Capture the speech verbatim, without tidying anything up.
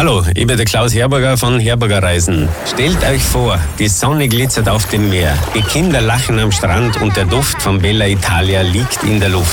Hallo, ich bin der Klaus Herberger von Herberger Reisen. Stellt euch vor, die Sonne glitzert auf dem Meer, die Kinder lachen am Strand und der Duft von Bella Italia liegt in der Luft.